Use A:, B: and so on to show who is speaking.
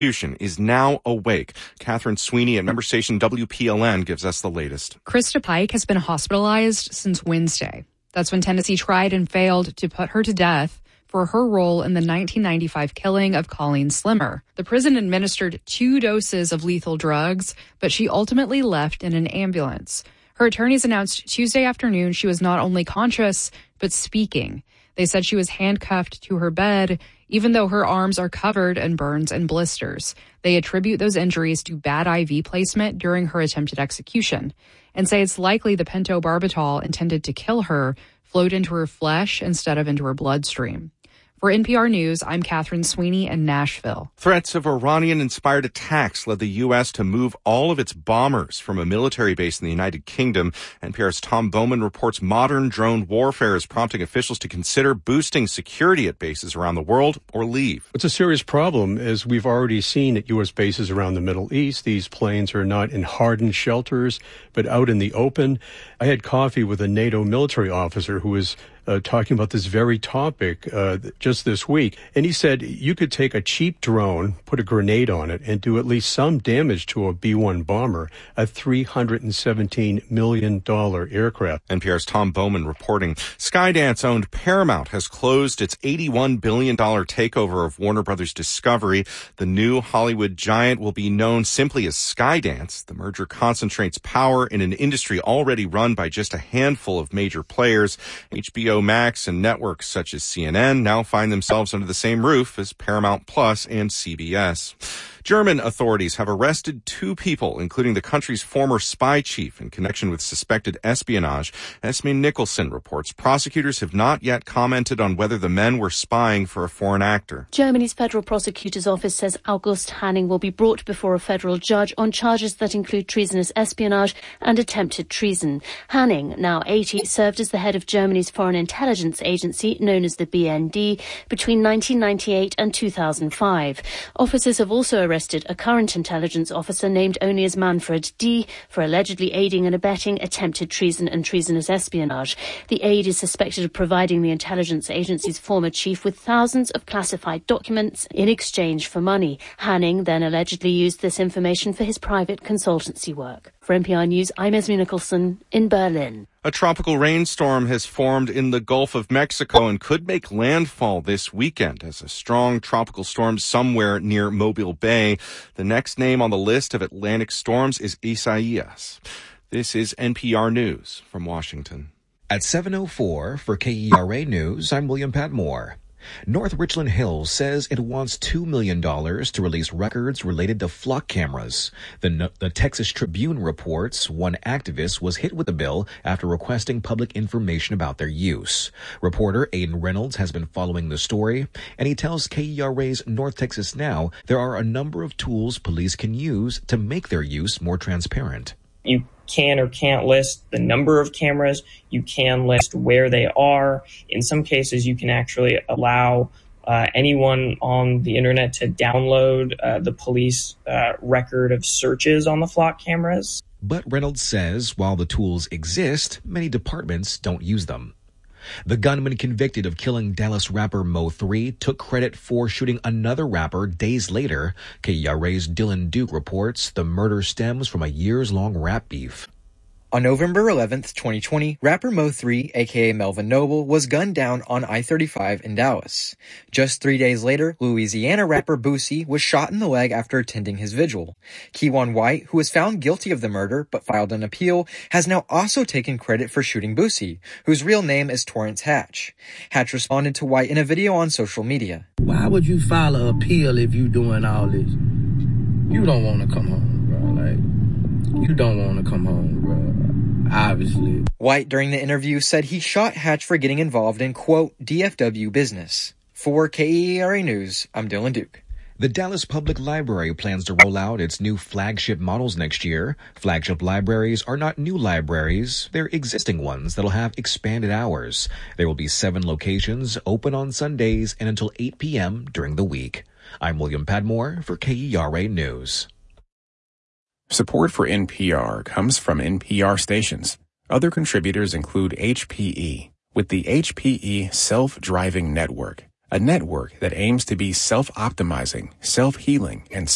A: is now awake. Catherine Sweeney at member station WPLN gives us the latest.
B: Krista Pike has been hospitalized since Wednesday. That's when Tennessee tried and failed to put her to death for her role in the 1995 killing of Colleen Slimmer. The prison administered 2 doses of lethal drugs, but she ultimately left in an ambulance. Her attorneys announced Tuesday afternoon she was not only conscious, but speaking. They said she was handcuffed to her bed, even though her arms are covered in burns and blisters. They attribute those injuries to bad IV placement during her attempted execution and say it's likely the pentobarbital intended to kill her flowed into her flesh instead of into her bloodstream. For NPR News, I'm Catherine Sweeney in Nashville.
A: Threats of Iranian-inspired attacks led the U.S. to move all of its bombers from a military base in the United Kingdom. NPR's Tom Bowman reports modern drone warfare is prompting officials to consider boosting security at bases around the world or leave.
C: It's a serious problem, as we've already seen at U.S. bases around the Middle East. These planes are not in hardened shelters, but out in the open. I had coffee with a NATO military officer who was talking about this very topic just this week. And he said you could take a cheap drone, put a grenade on it, and do at least some damage to a B-1 bomber, a $317 million aircraft.
A: NPR's Tom Bowman reporting. Skydance-owned Paramount has closed its $81 billion takeover of Warner Brothers Discovery. The new Hollywood giant will be known simply as Skydance. The merger concentrates power in an industry already run by just a handful of major players. HBO Max and networks such as CNN now find themselves under the same roof as Paramount Plus and CBS. German authorities have arrested 2 people, including the country's former spy chief, in connection with suspected espionage. Esme Nicholson reports prosecutors have not yet commented on whether the men were spying for a foreign actor.
D: Germany's Federal Prosecutor's Office says August Hanning will be brought before a federal judge on charges that include treasonous espionage and attempted treason. Hanning, now 80, served as the head of Germany's foreign intelligence agency, known as the BND, between 1998 and 2005. Officers have also arrested a current intelligence officer named only as Manfred D. for allegedly aiding and abetting attempted treason and treasonous espionage. The aide is suspected of providing the intelligence agency's former chief with thousands of classified documents in exchange for money. Hanning then allegedly used this information for his private consultancy work. For NPR News, I'm Esme Nicholson in Berlin.
A: A tropical rainstorm has formed in the Gulf of Mexico and could make landfall this weekend as a strong tropical storm somewhere near Mobile Bay. The next name on the list of Atlantic storms is Isaias. This is NPR News from Washington.
E: At 7:04 for KERA News, I'm William Patmore. North Richland Hills says it wants $2 million to release records related to flock cameras. The Texas Tribune reports one activist was hit with the bill after requesting public information about their use. Reporter Aiden Reynolds has been following the story, and he tells KERA's North Texas Now there are a number of tools police can use to make their use more transparent.
F: You can or can't list the number of cameras. You can list where they are. In some cases, you can actually allow anyone on the internet to download the police record of searches on the flock cameras.
E: But Reynolds says while the tools exist, many departments don't use them. The gunman convicted of killing Dallas rapper Mo3 took credit for shooting another rapper days later. KERA's Dylan Duke reports the murder stems from a years-long rap beef.
G: On November 11th, 2020, rapper Mo3, aka Melvin Noble, was gunned down on I-35 in Dallas. Just 3 days later, Louisiana rapper Boosie was shot in the leg after attending his vigil. Keywan White, who was found guilty of the murder but filed an appeal, has now also taken credit for shooting Boosie, whose real name is Torrance Hatch. Hatch responded to White in a video on social media.
H: Why would you file an appeal if you doing all this? You don't want to come home, bro. You don't want to come home, bro. Obviously.
G: White, during the interview, said he shot Hatch for getting involved in, quote, DFW business. For KERA News, I'm Dylan Duke.
E: The Dallas Public Library plans to roll out its new flagship models next year. Flagship libraries are not new libraries. They're existing ones that'll have expanded hours. There will be 7 locations open on Sundays and until 8 p.m. during the week. I'm William Padmore for KERA News.
I: Support for NPR comes from NPR stations. Other contributors include HPE, with the HPE Self-Driving Network, a network that aims to be self-optimizing, self-healing, and